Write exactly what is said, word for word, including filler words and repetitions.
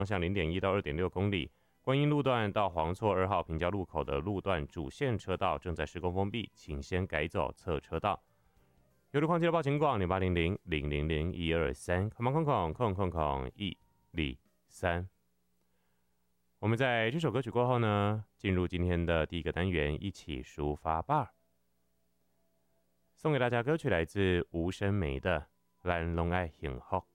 方向 零点一 到 二点六 公里。观音路段到黄厝二号平交路口的路段主线车道正在施工封闭，请先改走侧车道。有路况记得报警广零八零零零零零一二三，空空空空空空一零三。我们在这首歌曲过后呢，进入今天的第一个单元，一起抒发吧。送给大家歌曲来自吴声梅的《咱拢爱幸福》。